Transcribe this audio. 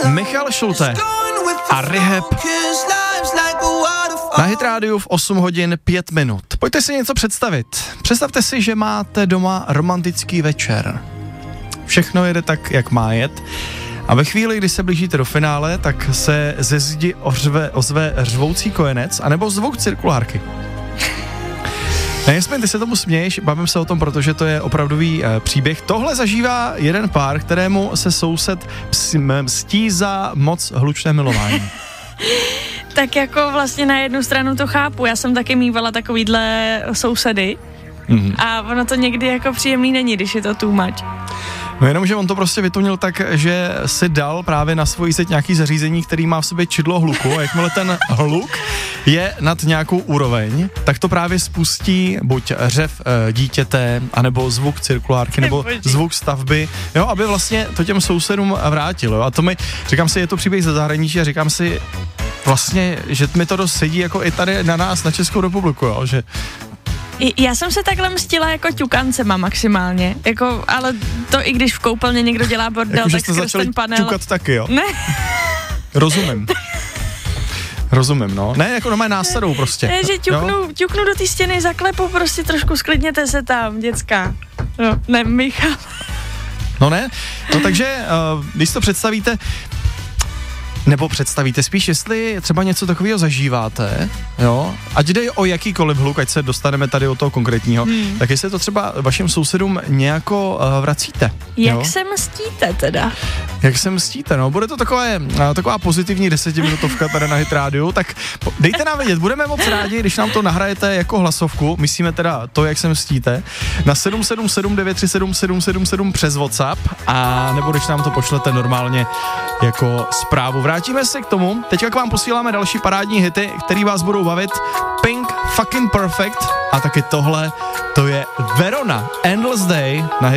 Michal Schulte a Rehab na Hit Rádiu v 8 hodin 5 minut. Pojďte si něco představit. Představte si, že máte doma romantický večer. Všechno jede tak, jak má jet. A ve chvíli, kdy se blížíte do finále, tak se ze zdi ozve řvoucí kojenec, anebo zvuk cirkulárky. Nejsme, ty se tomu směješ, bavím se o tom, protože to je opravdový příběh. Tohle zažívá jeden pár, kterému se soused mstí za moc hlučné milování. Tak jako vlastně na jednu stranu to chápu, já jsem taky mývala takovýhle sousedy a ono to někdy jako příjemný není, když je to too much. No jenom, že on to prostě vytunil tak, že si dal právě na svoji zeď nějaký zařízení, který má v sobě čidlo hluku a jakmile ten hluk je nad nějakou úroveň, tak to právě spustí buď řev dítěte, anebo zvuk cirkulárky, nebo zvuk stavby, jo, aby vlastně to těm sousedům vrátilo. A to mi, říkám si, je to příběh ze zahraničí a říkám si vlastně, že mi to dost sedí jako i tady na nás, na Českou republiku, jo, že já jsem se takhle mstila jako ťukancema maximálně, jako, ale to i když v koupelně někdo dělá bordel, jako, tak skrz ten panel. Ťukat taky, jo? Ne. Rozumím, no. Ne, jako doma je násadou prostě. Ne, že ťuknu do té stěny, zaklepu, prostě trošku sklidněte se tam, děcka. No, ne, Michal. No ne, no takže, když to představíte, nebo představíte spíš, jestli třeba něco takového zažíváte, jo, ať jde o jakýkoliv hluk, ať se dostaneme tady od toho konkrétního, tak jestli to třeba vašim sousedům nějako vracíte. Jak se mstíte teda? Jak se mstíte, no, bude to taková pozitivní 10minutovka tady na Hit Rádiu, tak dejte nám vědět, budeme moc rádi, když nám to nahrajete jako hlasovku, myslíme teda to, jak se mstíte, na 777 937 777 přes WhatsApp, a nebo když nám to pošlete normálně jako zprávu. Vrátíme se k tomu, teďka k vám posíláme další parádní hity, který vás budou bavit. Pink, Fucking Perfect a taky tohle, to je Verona, Endless Day na